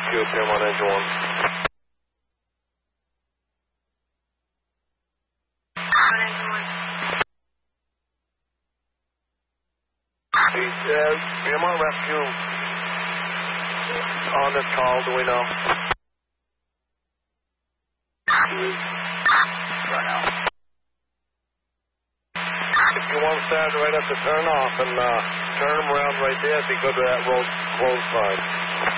Rescue, PM on engine 1. PM on Rescue. On this call, do we know? If you want to stand right up to turn off and turn them around right there, if you go to that road closed side.